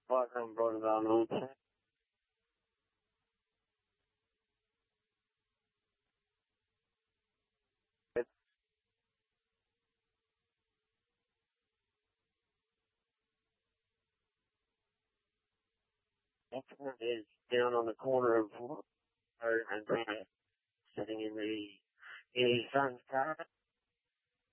Welcome, brother Donald. Excellent is down on the corner of and sitting in the sun's car.